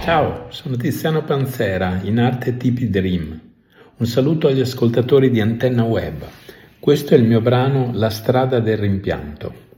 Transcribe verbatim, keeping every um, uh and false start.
Ciao, sono Tiziano Panzera, in arte Tipi Dream. Un saluto agli ascoltatori di Antenna Web. Questo è il mio brano La strada del rimpianto.